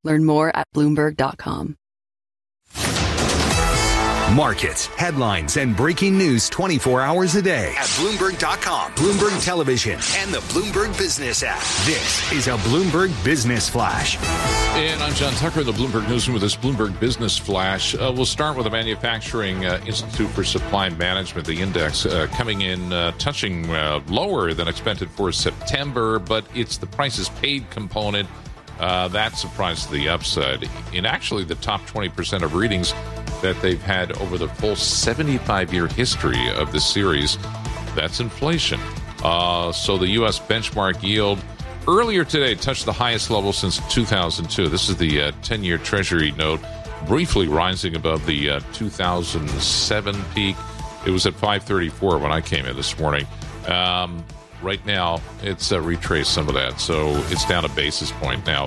Learn more at Bloomberg.com. Markets, headlines, and breaking news 24 hours a day at Bloomberg.com, Bloomberg Television, and the Bloomberg Business app. This is a Bloomberg Business Flash. And I'm John Tucker in the Bloomberg Newsroom with this Bloomberg Business Flash. We'll start with the Manufacturing Institute for Supply Management, the index coming in, touching lower than expected for September, but it's the prices paid component that surprised the upside. In actually the top 20% of readings that they've had over the full 75-year history of the series, that's inflation. So the U.S. benchmark yield earlier today touched the highest level since 2002. This is the 10-year Treasury note, briefly rising above the 2007 peak. It was at 534 when I came in this morning. Right now, it's retraced some of that. So it's down a basis point now,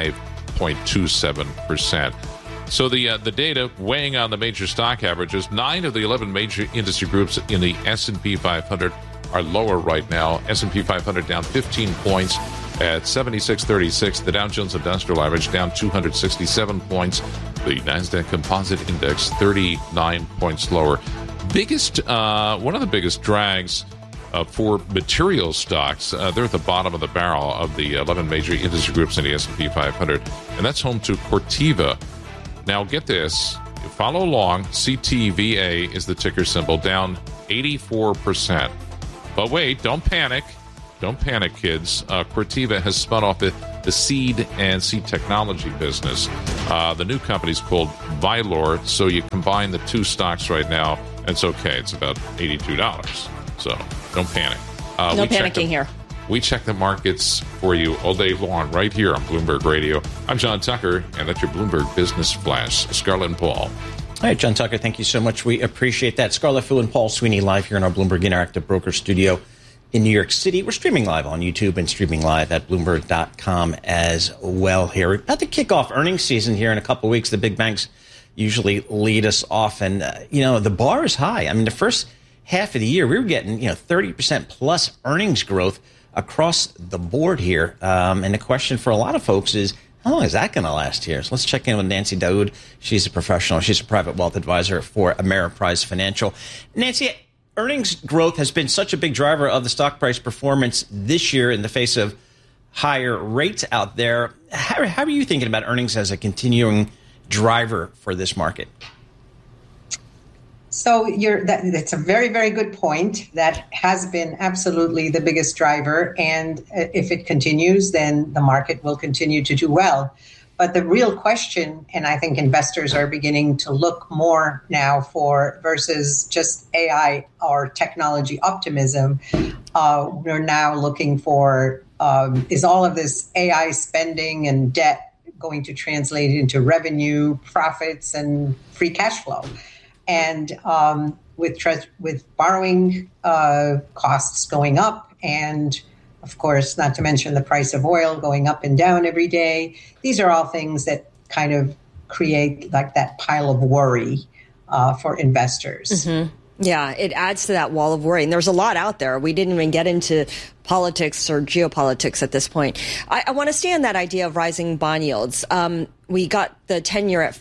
5.27%. So the data weighing on the major stock averages, 9 of the 11 major industry groups in the S&P 500 are lower right now. S&P 500 down 15 points at 7636. The Dow Jones Industrial Average down 267 points. The Nasdaq Composite Index 39 points lower. One of the biggest drags for material stocks, they're at the bottom of the barrel of the 11 major industry groups in the S&P 500, and that's home to Corteva. Now, get this. Follow along. CTVA is the ticker symbol, down 84%. But wait, don't panic. Don't panic, kids. Corteva has spun off the seed and seed technology business. The new company's called Vylor, so you combine the two stocks right now, and it's okay. It's about $82. So don't panic. No panicking here. We check the markets for you all day long right here on Bloomberg Radio. I'm John Tucker, and that's your Bloomberg Business Flash. Scarlett and Paul. All right, John Tucker, thank you so much. We appreciate that. Scarlett Fu and Paul Sweeney live here in our Bloomberg Interactive Broker Studio in New York City. We're streaming live on YouTube and streaming live at Bloomberg.com as well here. We're about to kick off earnings season here in a couple of weeks. The big banks usually lead us off, and, the bar is high. I mean, the first half of the year, we were getting, 30% plus earnings growth across the board here. And the question for a lot of folks is, how long is that going to last here? So let's check in with Nancy Daoud. She's a professional. She's a private wealth advisor for Ameriprise Financial. Nancy, earnings growth has been such a big driver of the stock price performance this year in the face of higher rates out there. How are you thinking about earnings as a continuing driver for this market? So that's a very, very good point. That has been absolutely the biggest driver. And if it continues, then the market will continue to do well. But the real question, and I think investors are beginning to look more now for versus just AI or technology optimism, we're now looking for, is all of this AI spending and debt going to translate into revenue, profits, and free cash flow? And with borrowing costs going up, and of course, not to mention the price of oil going up and down every day, these are all things that kind of create like that pile of worry for investors. Mm-hmm. Yeah, it adds to that wall of worry. And there's a lot out there. We didn't even get into politics or geopolitics at this point. I want to stay on that idea of rising bond yields. We got the 10-year at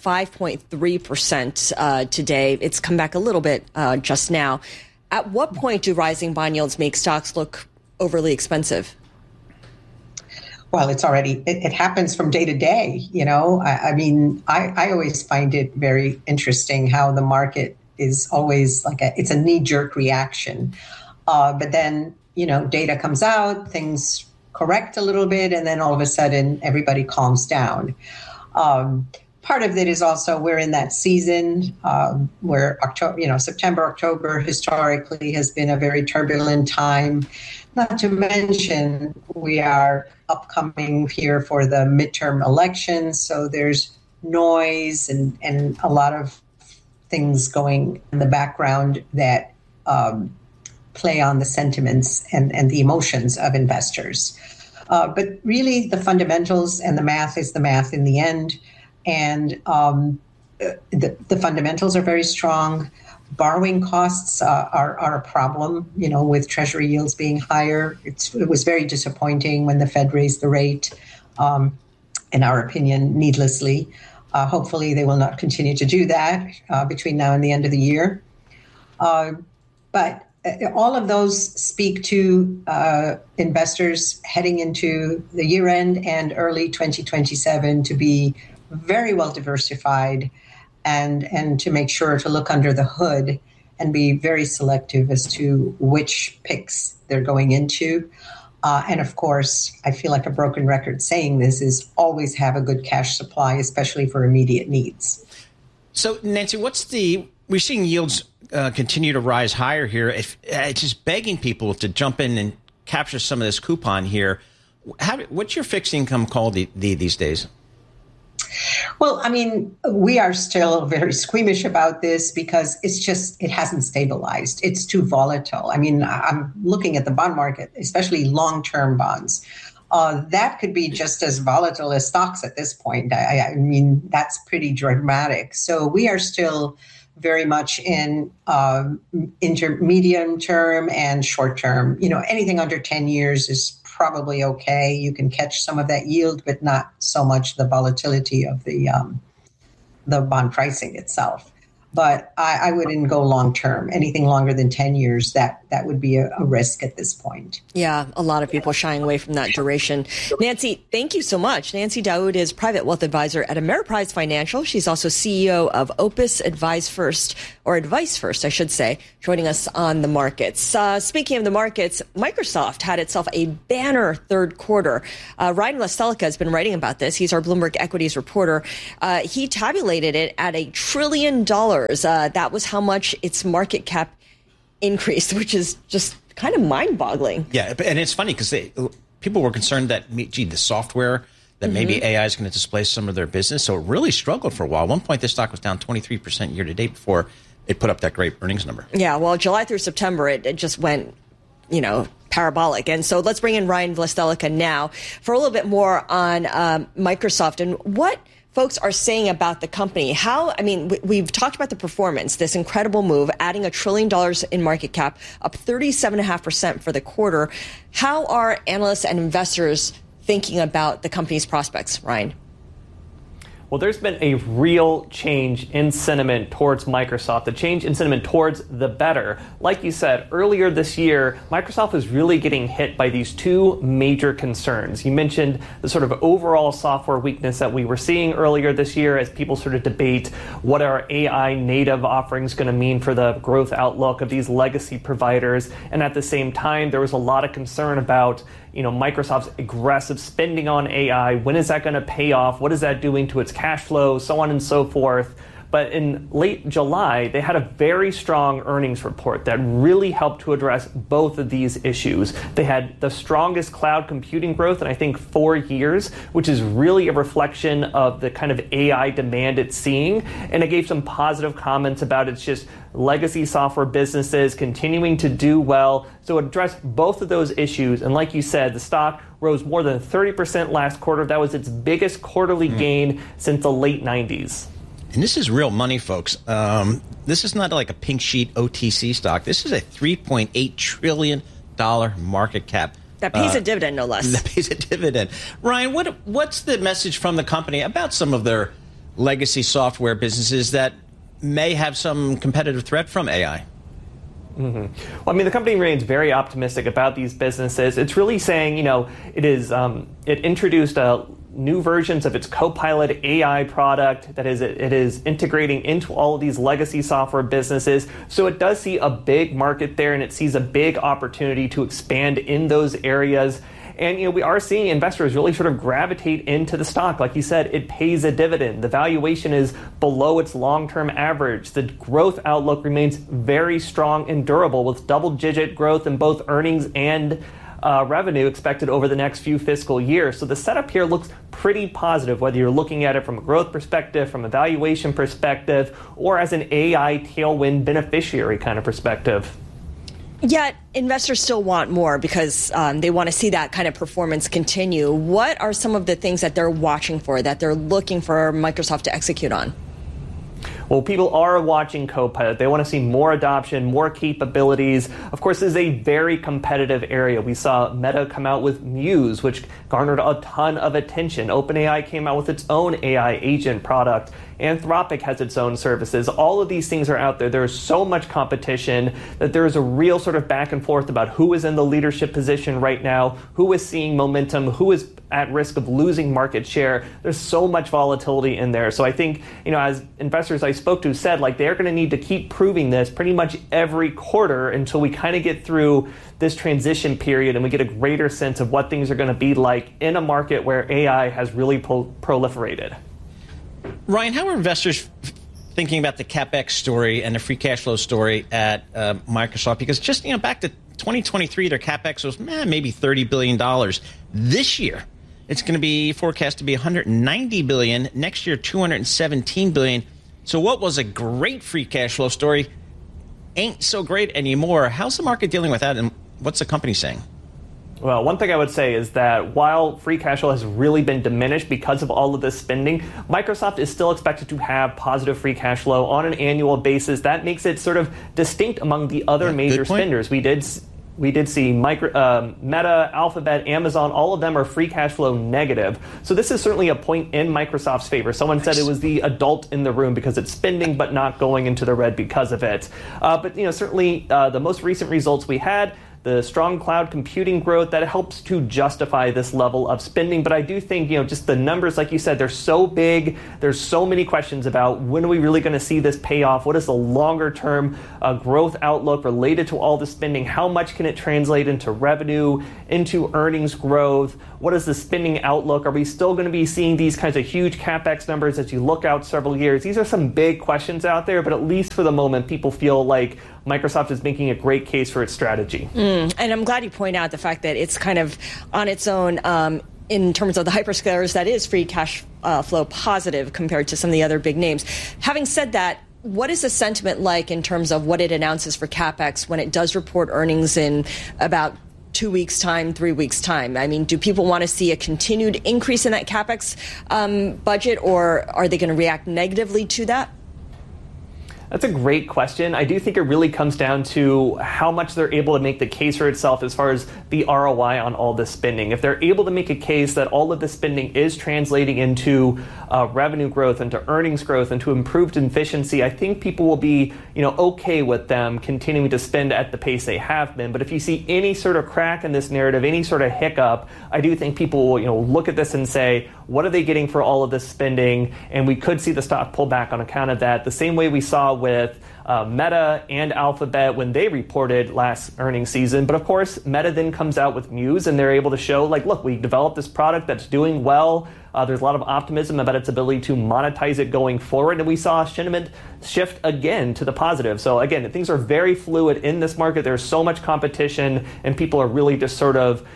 5.3% today. It's come back a little bit just now. At what point do rising bond yields make stocks look overly expensive? Well, it happens from day to day. I always find it very interesting how the market is always it's a knee-jerk reaction. But then, data comes out, things correct a little bit, and then all of a sudden everybody calms down. Part of it is also we're in that season where September, October historically has been a very turbulent time. Not to mention we are upcoming here for the midterm elections, so there's noise and a lot of things going in the background that play on the sentiments and the emotions of investors. But really, the fundamentals and the math is the math in the end. And the fundamentals are very strong. Borrowing costs are a problem, with Treasury yields being higher. It was very disappointing when the Fed raised the rate. in our opinion, needlessly. Hopefully they will not continue to do that between now and the end of the year. But all of those speak to investors heading into the year end and early 2027 to be very well diversified and to make sure to look under the hood and be very selective as to which picks they're going into. And of course, I feel like a broken record saying this, is always have a good cash supply, especially for immediate needs. So, Nancy, we're seeing yields continue to rise higher here. It's just begging people to jump in and capture some of this coupon here. What's your fixed income called these days? Well, I mean, we are still very squeamish about this because it hasn't stabilized. It's too volatile. I mean, I'm looking at the bond market, especially long-term bonds. That could be just as volatile as stocks at this point. I mean, that's pretty dramatic. So we are still very much in medium term and short term. Anything under 10 years is probably okay. You can catch some of that yield, but not so much the volatility of the bond pricing itself. But I wouldn't go long term. Anything longer than 10 years, that would be a risk at this point. Yeah, a lot of people shying away from that duration. Nancy, thank you so much. Nancy Daoud is private wealth advisor at Ameriprise Financial. She's also CEO of Opus Advice First, I should say, joining us on the markets. Speaking of the markets, Microsoft had itself a banner third quarter. Ryan Lestelka has been writing about this. He's our Bloomberg Equities reporter. He tabulated it at $1 trillion. That was how much its market cap increased, which is just kind of mind-boggling. Yeah, and it's funny because people were concerned that, the software, that maybe AI is going to displace some of their business. So it really struggled for a while. At one point, the stock was down 23% year-to-date before it put up that great earnings number. Yeah, well, July through September, it just went, parabolic. And so let's bring in Ryan Lestelka now for a little bit more on Microsoft and what folks are saying about the company. We've talked about the performance, this incredible move, adding $1 trillion in market cap, up 37.5% for the quarter. How are analysts and investors thinking about the company's prospects, Ryan? Well, there's been a real change in sentiment towards Microsoft, a change in sentiment towards the better. Like you said, earlier this year, Microsoft was really getting hit by these two major concerns. You mentioned the sort of overall software weakness that we were seeing earlier this year as people sort of debate what are AI native offerings going to mean for the growth outlook of these legacy providers. And at the same time, there was a lot of concern about Microsoft's aggressive spending on AI. When is that going to pay off? What is that doing to its cash flow? So on and so forth. But in late July, they had a very strong earnings report that really helped to address both of these issues. They had the strongest cloud computing growth in, I think, 4 years, which is really a reflection of the kind of AI demand it's seeing. And it gave some positive comments about its just legacy software businesses continuing to do well. So it addressed both of those issues. And like you said, the stock rose more than 30% last quarter. That was its biggest quarterly gain since the late 90s. And this is real money, folks. This is not like a pink sheet OTC stock. This is a $3.8 trillion market cap. That pays a dividend, no less. That pays a dividend. Ryan, what's the message from the company about some of their legacy software businesses that may have some competitive threat from AI? Well, the company remains very optimistic about these businesses. It's really saying, it introduced new versions of its Copilot AI product that it is integrating into all of these legacy software businesses. So it does see a big market there, and it sees a big opportunity to expand in those areas. And, we are seeing investors really sort of gravitate into the stock. Like you said, it pays a dividend. The valuation is below its long-term average. The growth outlook remains very strong and durable, with double-digit growth in both earnings and revenue expected over the next few fiscal years. So the setup here looks pretty positive, whether you're looking at it from a growth perspective, from a valuation perspective, or as an AI tailwind beneficiary kind of perspective. Yet investors still want more because they want to see that kind of performance continue. What are some of the things that they're watching for, that they're looking for Microsoft to execute on? Well, people are watching Copilot. They want to see more adoption, more capabilities. Of course, this is a very competitive area. We saw Meta come out with Muse, which garnered a ton of attention. OpenAI came out with its own AI agent product. Anthropic has its own services. All of these things are out there. There is so much competition that there is a real sort of back and forth about who is in the leadership position right now, who is seeing momentum, who is at risk of losing market share. There's so much volatility in there. So I think, as investors I spoke to said, they're going to need to keep proving this pretty much every quarter until we kind of get through this transition period and we get a greater sense of what things are going to be like in a market where AI has really proliferated. Ryan, how are investors thinking about the CapEx story and the free cash flow story at Microsoft? Because just back to 2023, their CapEx was maybe $30 billion. This year, it's going to be forecast to be $190 billion. Next year, $217 billion. So what was a great free cash flow story ain't so great anymore. How's the market dealing with that, and what's the company saying? Well, one thing I would say is that while free cash flow has really been diminished because of all of this spending, Microsoft is still expected to have positive free cash flow on an annual basis. That makes it sort of distinct among the other major spenders. We did see Meta, Alphabet, Amazon, all of them are free cash flow negative. So this is certainly a point in Microsoft's favor. Someone said it was the adult in the room because it's spending but not going into the red because of it. But certainly the most recent results we had, the strong cloud computing growth, that helps to justify this level of spending. But I do think, just the numbers, like you said, they're so big. There's so many questions about when are we really going to see this pay off? What is the longer term growth outlook related to all the spending? How much can it translate into revenue, into earnings growth? What is the spending outlook? Are we still going to be seeing these kinds of huge CapEx numbers as you look out several years? These are some big questions out there, but at least for the moment, people feel like Microsoft is making a great case for its strategy. And I'm glad you point out the fact that it's kind of on its own in terms of the hyperscalers, that is free cash flow positive compared to some of the other big names. Having said that, what is the sentiment like in terms of what it announces for CapEx when it does report earnings in about 2 weeks' time, 3 weeks' time? I mean, do people want to see a continued increase in that CapEx budget, or are they going to react negatively to that? That's a great question. I do think it really comes down to how much they're able to make the case for itself as far as the ROI on all this spending. If they're able to make a case that all of this spending is translating into revenue growth, into earnings growth, into improved efficiency, I think people will be, okay with them continuing to spend at the pace they have been. But if you see any sort of crack in this narrative, any sort of hiccup, I do think people will, look at this and say, what are they getting for all of this spending? And we could see the stock pull back on account of that, the same way we saw with Meta and Alphabet when they reported last earnings season. But of course, Meta then comes out with Muse, and they're able to show, look, we developed this product that's doing well. There's a lot of optimism about its ability to monetize it going forward. And we saw sentiment shift again to the positive. So again, things are very fluid in this market. There's so much competition, and people are really just sort of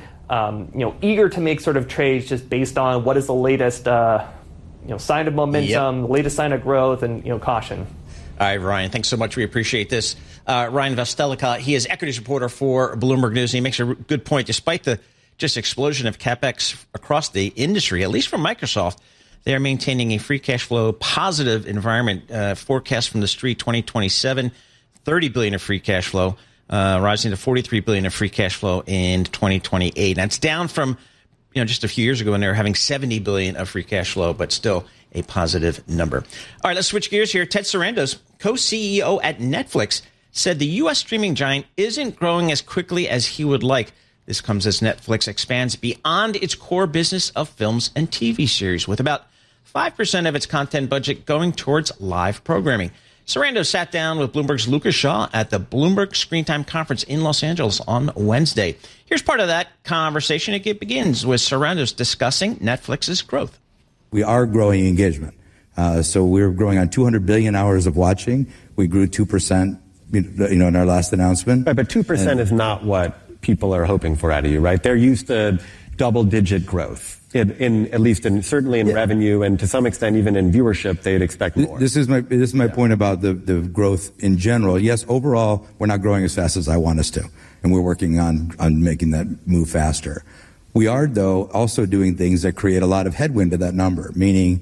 eager to make sort of trades just based on what is the latest sign of momentum, the latest sign of growth, and caution. All right, Ryan, thanks so much. We appreciate this. Ryan Vastelica, he is equities reporter for Bloomberg News, and he makes a good point. Despite the just explosion of CapEx across the industry, at least from Microsoft, they are maintaining a free cash flow positive environment. Forecast from the street 2027, $30 billion of free cash flow, rising to $43 billion of free cash flow in 2028. That's down from just a few years ago when they were having $70 billion of free cash flow, but still a positive number. All right, let's switch gears here. Ted Sarandos, co-CEO at Netflix, said the U.S. streaming giant isn't growing as quickly as he would like. This comes as Netflix expands beyond its core business of films and TV series, with about 5% of its content budget going towards live programming. Sarandos sat down with Bloomberg's Lucas Shaw at the Bloomberg Screen Time Conference in Los Angeles on Wednesday. Here's part of that conversation. It begins with Sarandos discussing Netflix's growth. We are growing engagement. So we're growing on 200 billion hours of watching. We grew 2%, in our last announcement. Right, but 2% is not what people are hoping for out of you, right? They're used to double-digit growth. Certainly in revenue, and to some extent even in viewership, they'd expect more. This is my point about the growth in general. Yes, overall, we're not growing as fast as I want us to, and we're working on making that move faster. We are, though, also doing things that create a lot of headwind to that number, meaning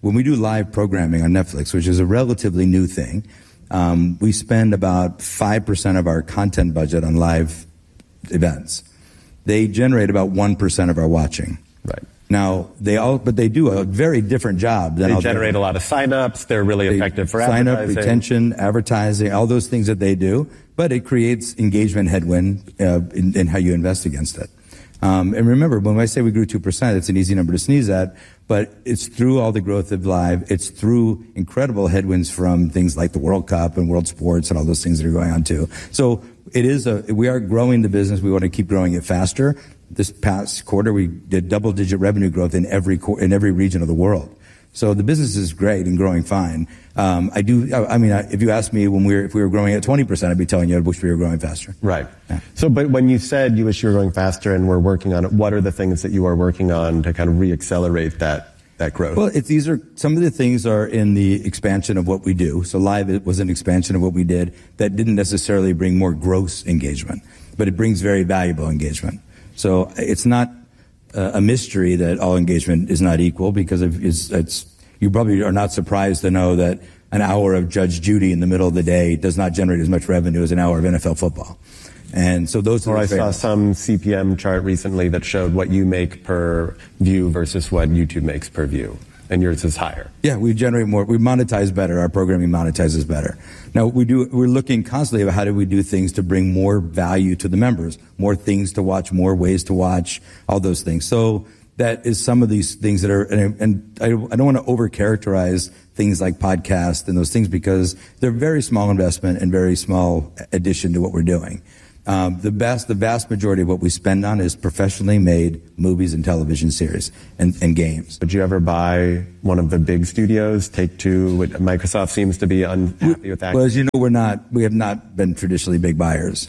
when we do live programming on Netflix, which is a relatively new thing, we spend about 5% of our content budget on live events. They generate about 1% of our watching. Right. Now, but they do a very different job than they generate a lot of signups. They're really effective for advertising. Sign-up, retention, advertising, all those things that they do. But it creates engagement headwind in how you invest against it. And remember, when I say we grew 2%, it's an easy number to sneeze at, but it's through all the growth of live. It's through incredible headwinds from things like the World Cup and World Sports and all those things that are going on too. So we are growing the business. We want to keep growing it faster. This past quarter, we did double-digit revenue growth in every region of the world. So the business is great and growing fine. If you asked me if we were growing at 20%, I'd be telling you I wish we were growing faster. Right. Yeah. So, but when you said you wish you were growing faster and we're working on it, what are the things that you are working on to kind of re-accelerate that growth? Well, some of the things are in the expansion of what we do. So live was an expansion of what we did that didn't necessarily bring more gross engagement, but it brings very valuable engagement. So it's not a mystery that all engagement is not equal, because you probably are not surprised to know that an hour of Judge Judy in the middle of the day does not generate as much revenue as an hour of NFL football. And so those are I saw some CPM chart recently that showed what you make per view versus what YouTube makes per view. And yours is higher. Yeah, we generate more. We monetize better. Our programming monetizes better. Now, we're looking constantly at how do we do things to bring more value to the members, more things to watch, more ways to watch, all those things. So that is some of these things that are, and I don't want to overcharacterize things like podcast and those things, because they're very small investment and very small addition to what we're doing. The vast majority of what we spend on is professionally made movies and television series and games. Would you ever buy one of the big studios? Take-Two, Microsoft seems to be unhappy with that. Well, as you know, we have not been traditionally big buyers.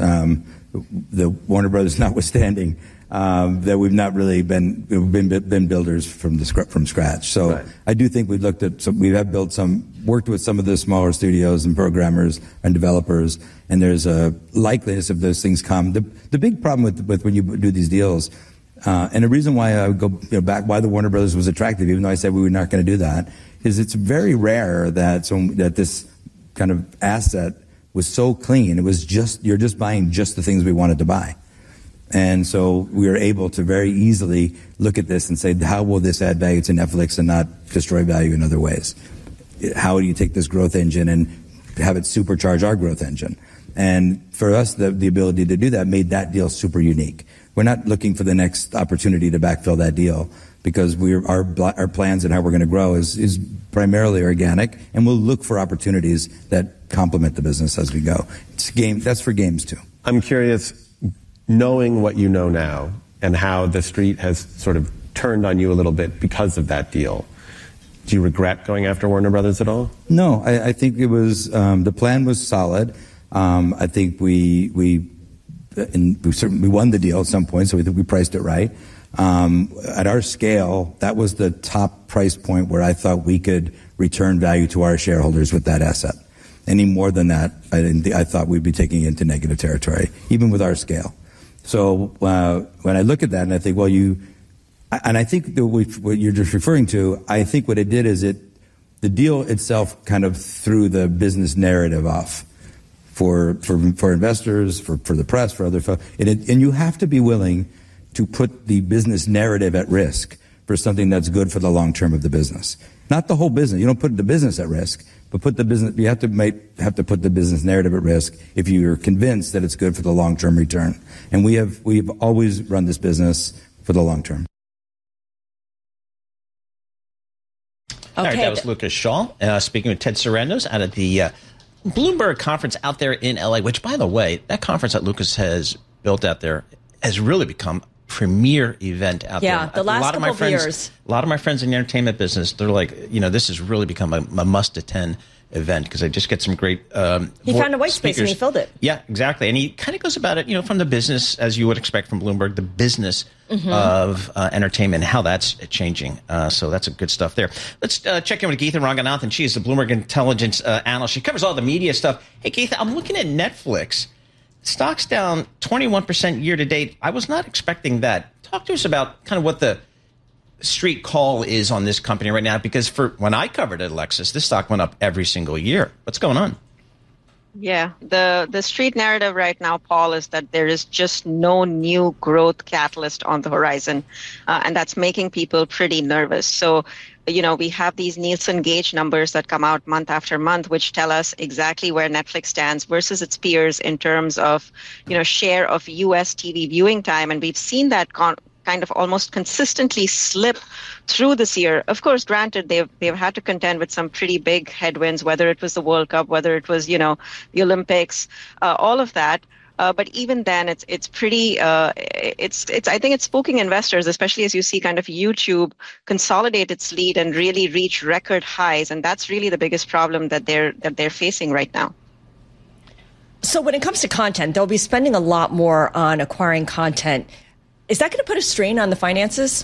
The Warner Brothers notwithstanding, that we've not really been builders from scratch. So right. I do think we have worked with some of the smaller studios and programmers and developers, and there's a likeliness of those things come. The big problem with when you do these deals, and the reason why I would go back, why the Warner Brothers was attractive, even though I said we were not going to do that, is it's very rare that this kind of asset was so clean. It was you're just buying just the things we wanted to buy. And so we were able to very easily look at this and say, how will this add value to Netflix and not destroy value in other ways? How do you take this growth engine and have it supercharge our growth engine? And for us, the ability to do that made that deal super unique. We're not looking for the next opportunity to backfill that deal, because our plans and how we're going to grow is primarily organic, and we'll look for opportunities that complement the business as we go. That's for games too. I'm curious, knowing what you know now and how the street has sort of turned on you a little bit because of that deal, do you regret going after Warner Brothers at all? No, I think it was the plan was solid. I think we won the deal at some point, so we think we priced it right. At our scale, that was the top price point where I thought we could return value to our shareholders with that asset. Any more than that, I thought we'd be taking it into negative territory, even with our scale. So when I look at that and I think, I think what you're just referring to, I think what it did is the deal itself kind of threw the business narrative off for investors, for the press, for other folks. And you have to be willing to put the business narrative at risk for something that's good for the long term of the business. Not the whole business. You don't put the business at risk, but you have to put the business narrative at risk if you're convinced that it's good for the long-term return. And we've always run this business for the long term. Okay. All right, that was Lucas Shaw speaking with Ted Sarandos out of the Bloomberg conference out there in LA, which, by the way, that conference that Lucas has built out there has really become premier event out there. Yeah, the last couple of years. A lot of my friends in the entertainment business, they're like, this has really become a must-attend event, because I just get some great he found a white space and he filled it. Yeah, exactly. And he kind of goes about it, from the business, as you would expect from Bloomberg, the business of entertainment, how that's changing. So that's good stuff there. Let's check in with Geetha Ranganathan. She is the Bloomberg intelligence analyst. She covers all the media stuff. Hey, Geetha, I'm looking at Netflix. Stock's down 21% year to date. I was not expecting that. Talk to us about kind of what the street call is on this company right now? Because when I covered it, Alexis, this stock went up every single year. What's going on? Yeah, the street narrative right now, Paul, is that there is just no new growth catalyst on the horizon, and that's making people pretty nervous. So, we have these Nielsen Gauge numbers that come out month after month, which tell us exactly where Netflix stands versus its peers in terms of, share of U.S. TV viewing time, and we've seen that kind of almost consistently slip through this year. Of course, granted, they've had to contend with some pretty big headwinds, whether it was the World Cup, whether it was, the Olympics, all of that. But even then, it's pretty. I think it's spooking investors, especially as you see kind of YouTube consolidate its lead and really reach record highs, and that's really the biggest problem that they're facing right now. So when it comes to content, they'll be spending a lot more on acquiring content. Is that going to put a strain on the finances?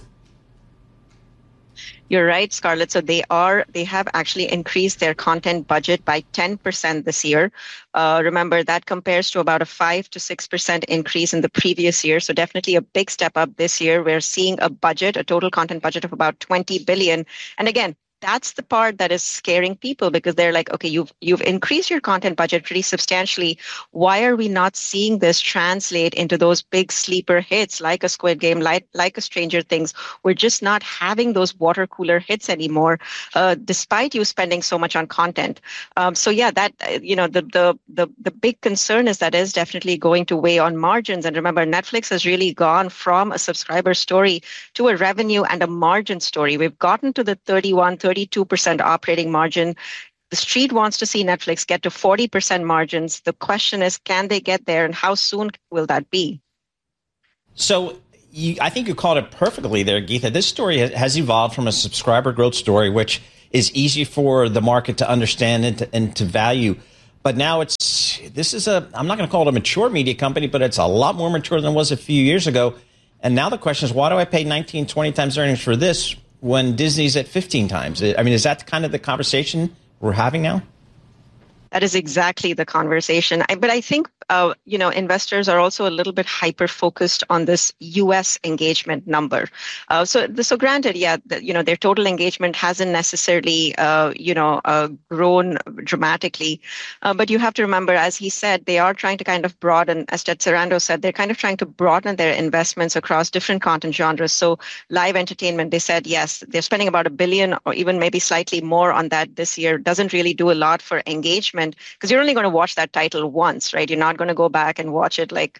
You're right, Scarlett. So they have actually increased their content budget by 10% this year. Remember, that compares to about a 5 to 6% increase in the previous year. So definitely a big step up this year. We're seeing a total content budget of about $20 billion. And again, that's the part that is scaring people, because they're like, okay, you've increased your content budget pretty substantially. Why are we not seeing this translate into those big sleeper hits like a Squid Game, like a Stranger Things? We're just not having those water cooler hits anymore, despite you spending so much on content. So yeah, that the big concern is that is definitely going to weigh on margins. And remember, Netflix has really gone from a subscriber story to a revenue and a margin story. We've gotten to the 32% operating margin. The street wants to see Netflix get to 40% margins. The question is, can they get there, and how soon will that be? So I think you called it perfectly there, Geetha. This story has evolved from a subscriber growth story, which is easy for the market to understand and to value. But now I'm not going to call it a mature media company, but it's a lot more mature than it was a few years ago. And now the question is, why do I pay 19, 20 times earnings for this when Disney's at 15 times? I mean, is that kind of the conversation we're having now? That is exactly the conversation. But I think, investors are also a little bit hyper-focused on this U.S. engagement number. So granted, their total engagement hasn't necessarily, grown dramatically. But you have to remember, as he said, they are trying to kind of broaden, as Ted Sarandos said, they're kind of trying to broaden their investments across different content genres. So live entertainment, they said, yes, they're spending about $1 billion or even maybe slightly more on that this year. Doesn't really do a lot for engagement, because you're only going to watch that title once, right? You're not going to go back and watch it like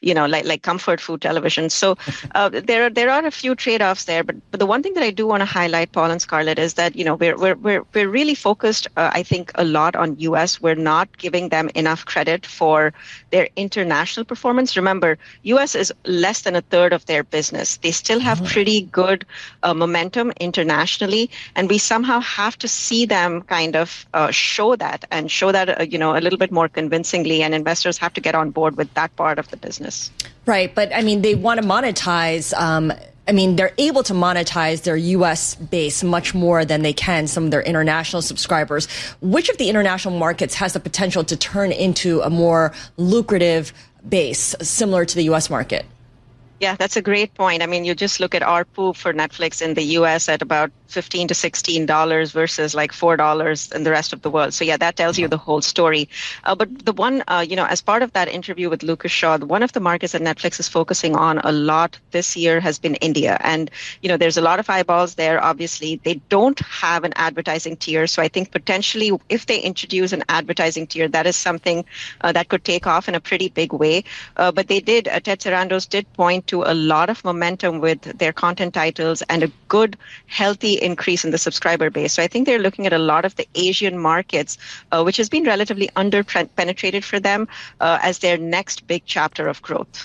comfort food television. So there are a few trade-offs there. But the one thing that I do want to highlight, Paul and Scarlett, is that we're really focused, I think, a lot on U.S. We're not giving them enough credit for their international performance. Remember, U.S. is less than a third of their business. They still have pretty good momentum internationally, and we somehow have to see them kind of show that a little bit more convincingly, and investors have to get on board with that part of the business. Right. But I mean, they want to monetize. They're able to monetize their U.S. base much more than they can some of their international subscribers. Which of the international markets has the potential to turn into a more lucrative base similar to the U.S. market? Yeah, that's a great point. I mean, you just look at ARPU for Netflix in the U.S. at about $15 to $16 versus like $4 in the rest of the world. So yeah, that tells you the whole story. But the one, as part of that interview with Lucas Shaw, one of the markets that Netflix is focusing on a lot this year has been India. And, there's a lot of eyeballs there. Obviously, they don't have an advertising tier. So I think potentially if they introduce an advertising tier, that is something that could take off in a pretty big way. But they did, Ted Sarandos did point to a lot of momentum with their content titles and a good, healthy increase in the subscriber base. So I think they're looking at a lot of the Asian markets, which has been relatively under-penetrated for them, as their next big chapter of growth.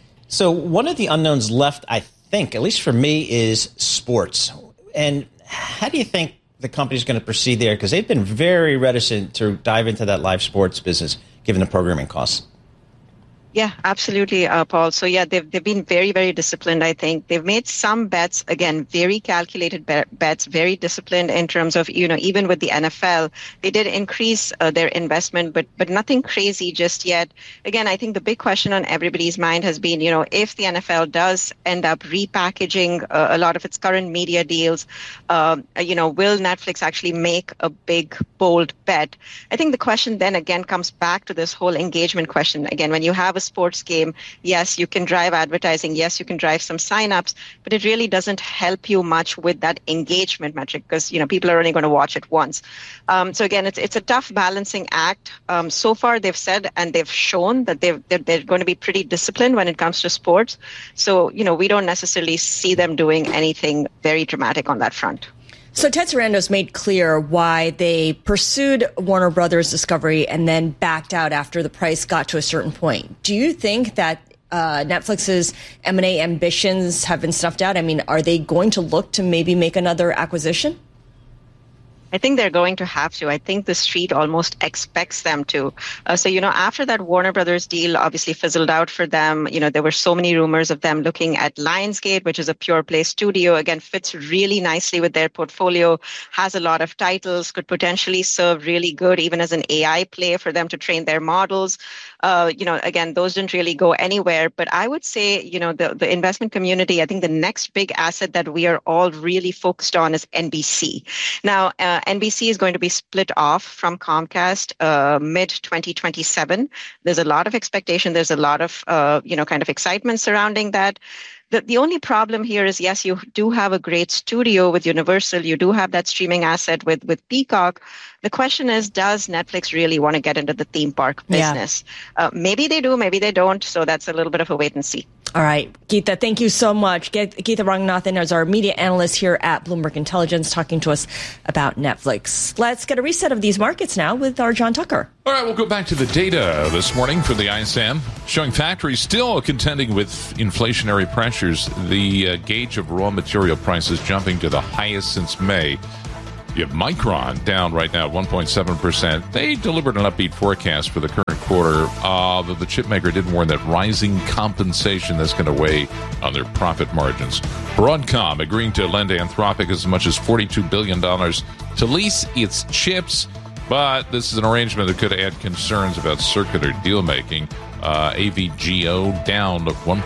So one of the unknowns left, I think, at least for me, is sports. And how do you think the company's going to proceed there? Because they've been very reticent to dive into that live sports business, given the programming costs. Yeah, absolutely, Paul. So yeah, they've been very, very disciplined. I think they've made some bets, again, very calculated bets, very disciplined in terms of, even with the NFL, they did increase their investment, but nothing crazy just yet. Again, I think the big question on everybody's mind has been, if the NFL does end up repackaging a lot of its current media deals, will Netflix actually make a big, bold bet? I think the question then again comes back to this whole engagement question. Again, when you have a sports game, yes, you can drive advertising, yes, you can drive some signups, but it really doesn't help you much with that engagement metric because people are only going to watch it once. So again, it's a tough balancing act. So far, they've said and they've shown that they're going to be pretty disciplined when it comes to sports. So we don't necessarily see them doing anything very dramatic on that front. So Ted Sarandos made clear why they pursued Warner Brothers Discovery and then backed out after the price got to a certain point. Do you think that Netflix's M&A ambitions have been snuffed out? I mean, are they going to look to maybe make another acquisition? I think they're going to have to. I think the street almost expects them to. After that Warner Brothers deal obviously fizzled out for them, there were so many rumors of them looking at Lionsgate, which is a pure play studio. Again, fits really nicely with their portfolio, has a lot of titles, could potentially serve really good even as an AI play for them to train their models. Again, those didn't really go anywhere. But I would say, the investment community, I think the next big asset that we are all really focused on is NBC. Now, NBC is going to be split off from Comcast mid-2027. There's a lot of expectation. There's a lot of, kind of excitement surrounding that. The only problem here is, yes, you do have a great studio with Universal. You do have that streaming asset with Peacock. The question is, does Netflix really want to get into the theme park business? Yeah. Maybe they do, maybe they don't. So that's a little bit of a wait and see. All right, Geeta, thank you so much. Geeta Ranganathan is our media analyst here at Bloomberg Intelligence talking to us about Netflix. Let's get a reset of these markets now with our John Tucker. All right, we'll go back to the data this morning from the ISM, showing factories still contending with inflationary pressures. The gauge of raw material prices jumping to the highest since May. You have Micron down right now at 1.7%. They delivered an upbeat forecast for the current quarter. The chipmaker did warn that rising compensation that's going to weigh on their profit margins. Broadcom agreeing to lend Anthropic as much as $42 billion to lease its chips. But this is an arrangement that could add concerns about circular deal-making. AVGO down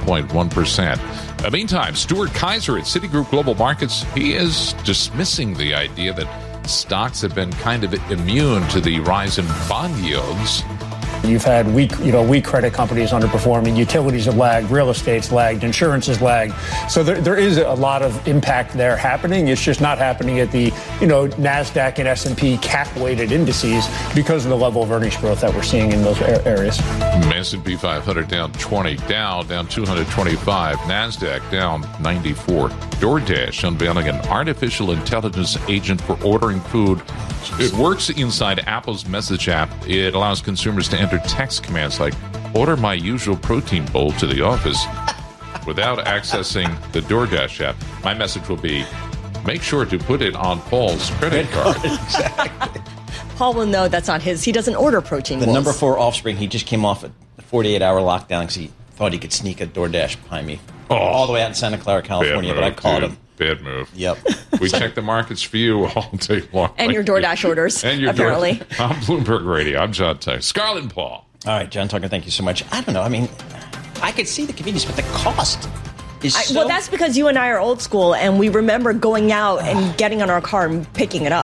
1.1%. Meantime, Stuart Kaiser at Citigroup Global Markets, he is dismissing the idea that stocks have been kind of immune to the rise in bond yields. You've had weak credit companies underperforming. Utilities have lagged, real estate's lagged, insurance has lagged. So there is a lot of impact there happening. It's just not happening at the, NASDAQ and S&P cap-weighted indices because of the level of earnings growth that we're seeing in those areas. S&P 500 down 20, down 225, NASDAQ down 94. DoorDash unveiling an artificial intelligence agent for ordering food. It works inside Apple's message app. It allows consumers to enter text commands like, order my usual protein bowl to the office without accessing the DoorDash app. My message will be, make sure to put it on Paul's credit card. Exactly. Paul will know that's not his. He doesn't order protein bowls. The number 4 offspring, he just came off a 48-hour lockdown because he thought he could sneak a DoorDash behind me all the way out in Santa Clara, California, but I caught him. Bad move. Yep. We check the markets for you all day long. And your DoorDash orders, and your apparently. I'm Bloomberg Radio. I'm John Tucker. Scarlett and Paul. All right, John Tucker, thank you so much. I don't know. I mean, I could see the convenience, but the cost is so... Well, that's because you and I are old school, and we remember going out and getting on our car and picking it up.